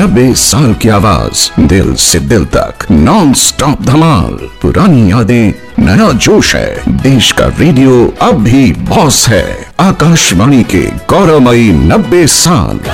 90 साल की आवाज, दिल से दिल तक नॉन स्टॉप धमाल। पुरानी यादें, नया जोश है। देश का रेडियो अब भी बॉस है। आकाशवाणी के गौरवमयी 90 साल।